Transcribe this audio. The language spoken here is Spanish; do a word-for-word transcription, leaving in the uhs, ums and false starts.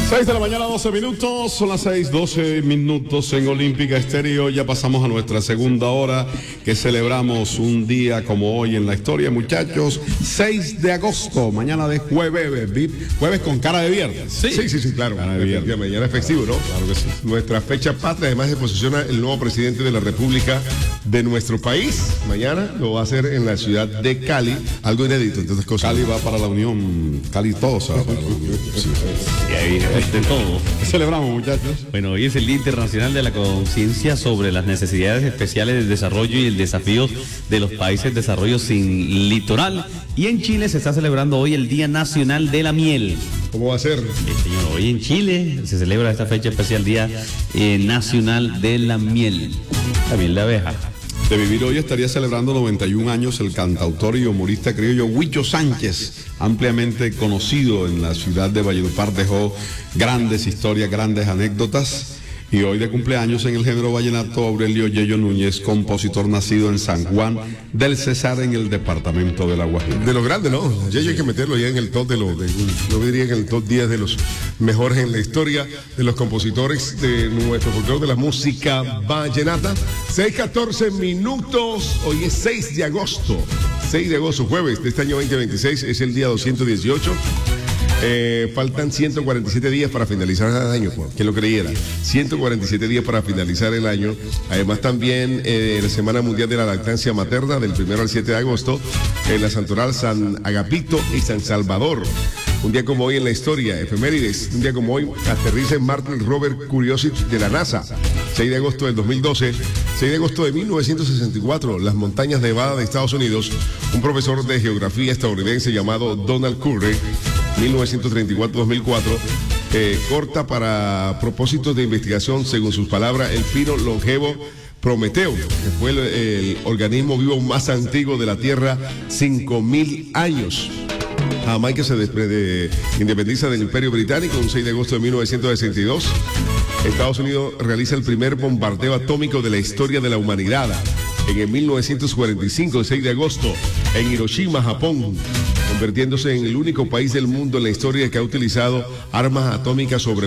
seis de la mañana, doce minutos, son las seis, doce minutos en Olímpica Estéreo. Ya pasamos a nuestra segunda hora, que celebramos un día como hoy en la historia, muchachos. seis de agosto, mañana de jueves, jueves con cara de viernes. Sí, sí, sí, sí, claro. Cara de viernes. Mañana es festivo, ¿no? Claro que sí. Nuestra fecha patria, además se posiciona el nuevo presidente de la República de nuestro país. Mañana lo va a hacer en la ciudad de Cali, algo inédito, entonces cosas. Cali va para la Unión, Cali todo se va para la Unión. Sí. Y ahí de todo. ¿Qué celebramos, muchachos? Bueno, hoy es el Día Internacional de la Conciencia sobre las necesidades especiales del desarrollo y el desafío de los países de desarrollo sin litoral. Y en Chile se está celebrando hoy el Día Nacional de la Miel. ¿Cómo va a ser? Sí, señor, hoy en Chile se celebra esta fecha especial, Día eh, Nacional de la Miel, la miel de abeja. De vivir hoy estaría celebrando noventa y un años el cantautor y humorista criollo Huicho Sánchez, ampliamente conocido en la ciudad de Valledupar. Dejó grandes historias, grandes anécdotas. Y hoy de cumpleaños en el género vallenato Aurelio Yello Núñez, compositor nacido en San Juan del Cesar, en el departamento de La Guajira. De los grandes, ¿no? Ya hay que meterlo ya en el top de los, de, yo diría que en el top diez de los mejores en la historia de los compositores de nuestro folclore de la música vallenata. seis, catorce minutos, hoy es seis de agosto, seis de agosto, jueves de este año veinte veintiséis, es el día doscientos dieciocho. Eh, faltan ciento cuarenta y siete días para finalizar el año, que lo creyera. ciento cuarenta y siete días para finalizar el año. Además también eh, la Semana Mundial de la Lactancia Materna del primero al siete de agosto en la Santoral San Agapito y San Salvador. Un día como hoy en la historia, efemérides. Un día como hoy aterriza en Marte el rover Curiosity de la NASA. seis de agosto del dos mil doce. seis de agosto de mil novecientos sesenta y cuatro, las montañas Nevada de Estados Unidos. Un profesor de geografía estadounidense llamado Donald Curry, mil novecientos treinta y cuatro a dos mil cuatro, eh, corta para propósitos de investigación, según sus palabras, el pino longevo Prometeo, que fue el, el organismo vivo más antiguo de la Tierra, cinco mil años. Jamaica se despre de, independiza del Imperio Británico, un seis de agosto de mil novecientos sesenta y dos. Estados Unidos realiza el primer bombardeo atómico de la historia de la humanidad. En el mil novecientos cuarenta y cinco, el seis de agosto, en Hiroshima, Japón, convirtiéndose en el único país del mundo en la historia que ha utilizado armas atómicas sobre